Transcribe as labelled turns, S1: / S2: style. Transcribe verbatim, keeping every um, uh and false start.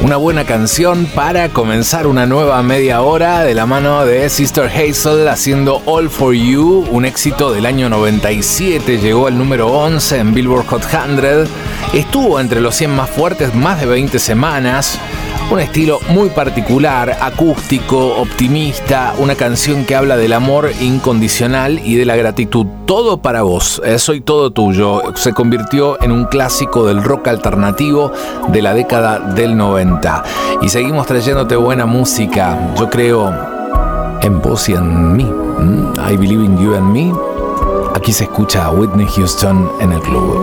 S1: Una buena canción para comenzar una nueva media hora de la mano de Sister Hazel haciendo All For You, un éxito del año noventa y siete, llegó al número once en Billboard Hot cien, estuvo entre los cien más fuertes más de veinte semanas. Un estilo muy particular, acústico, optimista, una canción que habla del amor incondicional y de la gratitud. Todo para vos, eh, soy todo tuyo. Se convirtió en un clásico del rock alternativo de la década del noventa. Y seguimos trayéndote buena música. Yo creo en vos y en mí. I believe in you and me. Aquí se escucha a Whitney Houston en el club.